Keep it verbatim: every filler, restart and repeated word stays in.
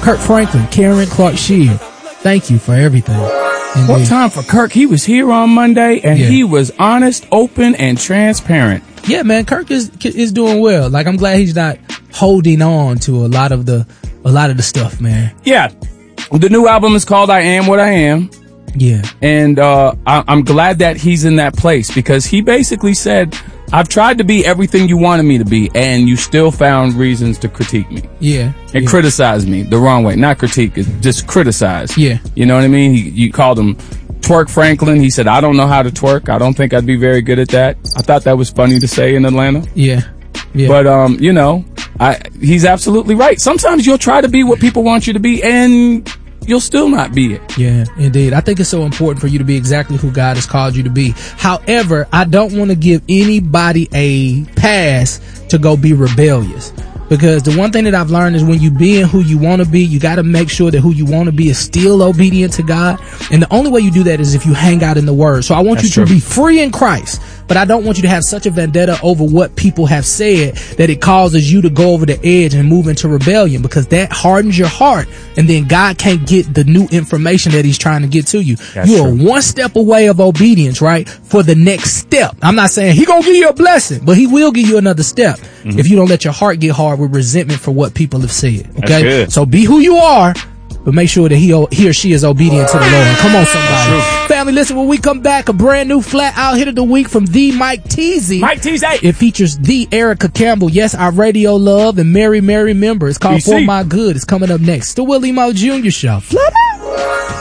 Kirk Franklin, Karen Clark Sheard, thank you for everything. Indeed. What time for Kirk? He was here on Monday, and Yeah. he was honest, open, and transparent. Yeah, man, Kirk is is doing well. Like, I'm glad he's not holding on to a lot of the a lot of the stuff, man. Yeah. The new album is called I Am What I Am. Yeah. And uh, I- I'm glad that he's in that place, because he basically said, I've tried to be everything you wanted me to be, and you still found reasons to critique me. Yeah. And yeah. criticize me the wrong way. Not critique, it's just criticize. Yeah. You know what I mean? He, you called him Twerk Franklin. He said, I don't know how to twerk. I don't think I'd be very good at that. I thought that was funny to say in Atlanta. Yeah. Yeah. But, um, you know, I, he's absolutely right. Sometimes you'll try to be what people want you to be, and you'll still not be it. Yeah, indeed. I think it's so important for you to be exactly who God has called you to be. However, I don't want to give anybody a pass to go be rebellious. Because the one thing that I've learned is when you being who you want to be, you got to make sure that who you want to be is still obedient to God. And the only way you do that is if you hang out in the Word. So I want That's you to true. be free in Christ, but I don't want you to have such a vendetta over what people have said that it causes you to go over the edge and move into rebellion, because that hardens your heart, and then God can't get the new information that he's trying to get to you. That's You are true. one step away of obedience, right? For the next step. I'm not saying he gonna give you a blessing, but he will give you another step Mm-hmm. if you don't let your heart get hard with resentment for what people have said. Okay. good. So be who you are, but make sure that he, he or she is obedient to the Lord. Come on, somebody. Family, listen, when we come back, a brand new flat out hit of the week from the Mike Teasy. Mike Teasy. It features the Erica Campbell. Yes, our radio love and Mary Mary member. It's called B C. For My Good. It's coming up next. The Willie Mo Junior Show. Flat out.